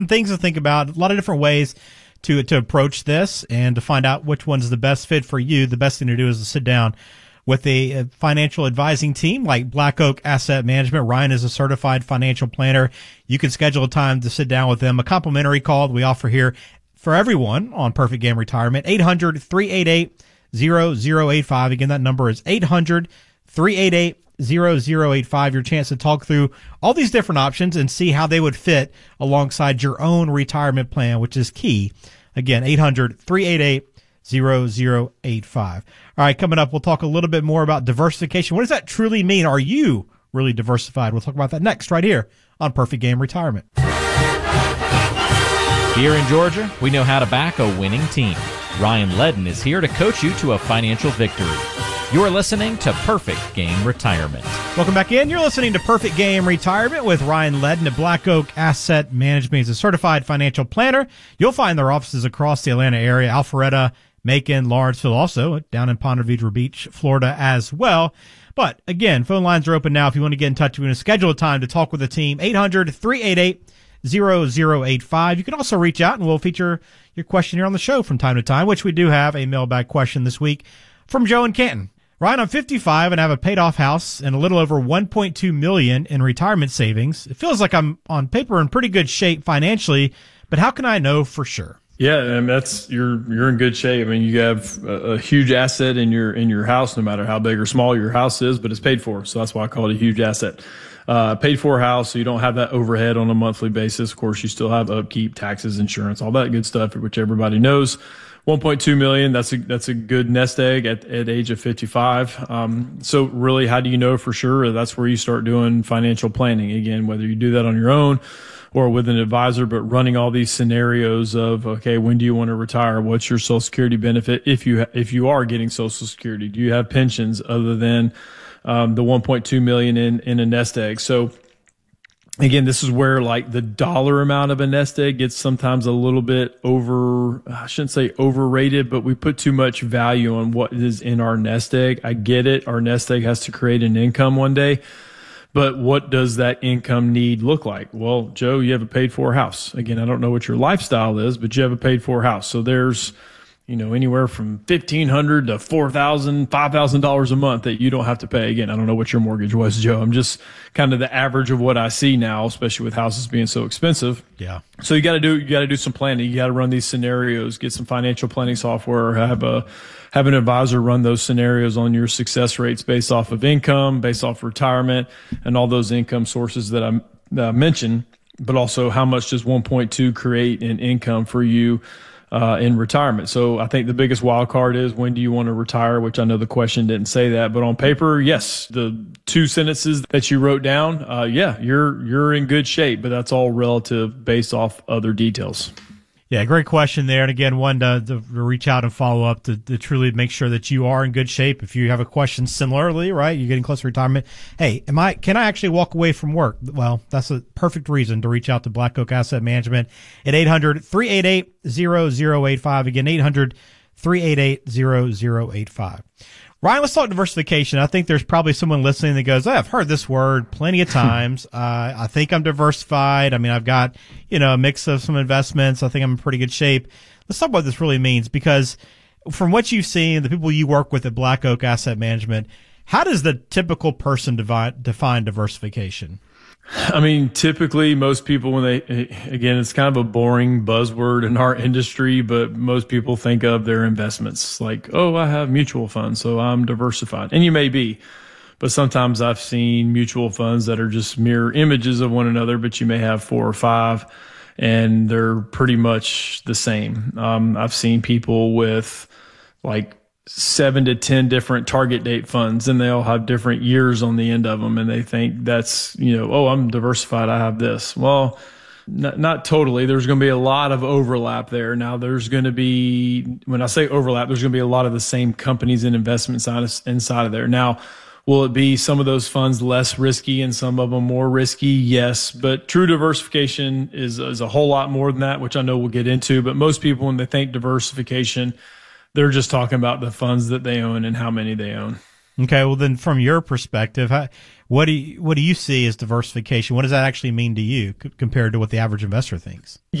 things to think about, a lot of different ways to approach this, and to find out which one's the best fit for you. The best thing to do is to sit down with a financial advising team like Black Oak Asset Management. Ryan is a certified financial planner. You can schedule a time to sit down with them. A complimentary call that we offer here for everyone on Perfect Game Retirement. 800-388-0085. Again, that number is 800-388-0085. Your chance to talk through all these different options and see how they would fit alongside your own retirement plan, which is key. Again, 800-388-0085. All right, coming up, we'll talk a little bit more about diversification. What does that truly mean? Are you really diversified? We'll talk about that next right here on Perfect Game Retirement. Here in Georgia, we know how to back a winning team. Ryan Ledden is here to coach you to a financial victory. You're listening to Perfect Game Retirement. Welcome back in. You're listening to Perfect Game Retirement with Ryan Ledden at Black Oak Asset Management. He's a certified financial planner. You'll find their offices across the Atlanta area, Alpharetta, Macon, Lawrenceville, also down in Ponte Vedra Beach, Florida as well. But again, phone lines are open now if you want to get in touch. We're going to schedule a time to talk with the team. 800-388-0085. You can also reach out and we'll feature your question here on the show from time to time, which we do have a mailbag question this week from Joe in Canton. Ryan, I'm 55 and I have a paid off house and a little over $1.2 million in retirement savings. It feels like I'm on paper in pretty good shape financially, but how can I know for sure? Yeah, and you're in good shape. I mean, you have a huge asset in your house, no matter how big or small your house is, but it's paid for. So that's why I call it a huge asset. Paid for house, so you don't have that overhead on a monthly basis. Of course, you still have upkeep, taxes, insurance, all that good stuff, which everybody knows. 1.2 million, that's a good nest egg at age of 55. So really, how do you know for sure? That's where you start doing financial planning. Again, whether you do that on your own or with an advisor, but running all these scenarios of, okay, when do you want to retire? What's your Social Security benefit? If you are getting Social Security, do you have pensions other than, the 1.2 million in a nest egg? So again, this is where like the dollar amount of a nest egg gets sometimes a little bit I shouldn't say overrated, but we put too much value on what is in our nest egg. I get it. Our nest egg has to create an income one day. But what does that income need look like? Well, Joe, you have a paid for house. Again, I don't know what your lifestyle is, but you have a paid for house. So there's, anywhere from $1,500 to $4,000, $5,000 a month that you don't have to pay. Again, I don't know what your mortgage was, Joe. I'm just kind of the average of what I see now, especially with houses being so expensive. Yeah. So you got to do some planning. You got to run these scenarios, get some financial planning software, have an advisor run those scenarios on your success rates based off of income, based off retirement, and all those income sources that I mentioned, but also how much does 1.2 create in income for you in retirement. So I think the biggest wild card is, when do you want to retire, which I know the question didn't say that, but on paper, yes, the two sentences that you wrote down, you're in good shape, but that's all relative based off other details. Yeah, great question there. And again, one to reach out and follow up to truly make sure that you are in good shape. If you have a question similarly, right, you're getting close to retirement. Hey, can I actually walk away from work? Well, that's a perfect reason to reach out to Black Oak Asset Management at 800-388-0085. Again, 800-388-0085. Ryan, let's talk diversification. I think there's probably someone listening that goes, I've heard this word plenty of times. I think I'm diversified. I mean, I've got, a mix of some investments. I think I'm in pretty good shape. Let's talk about what this really means, because from what you've seen, the people you work with at Black Oak Asset Management, how does the typical person define diversification? I mean, typically most people, again, it's kind of a boring buzzword in our industry, but most people think of their investments like, oh, I have mutual funds, so I'm diversified. And you may be, but sometimes I've seen mutual funds that are just mirror images of one another, but you may have 4 or 5 and they're pretty much the same. I've seen people with like 7 to 10 different target date funds, and they all have different years on the end of them. And they think that's, oh, I'm diversified, I have this. Well, not totally. There's going to be a lot of overlap there. Now there's going to be, when I say overlap, there's going to be a lot of the same companies and investments inside of there. Now, will it be some of those funds less risky and some of them more risky? Yes, but true diversification is a whole lot more than that, which I know we'll get into. But most people, when they think diversification, they're just talking about the funds that they own and how many they own. Okay, well then, from your perspective, what do you see as diversification? What does that actually mean to you compared to what the average investor thinks?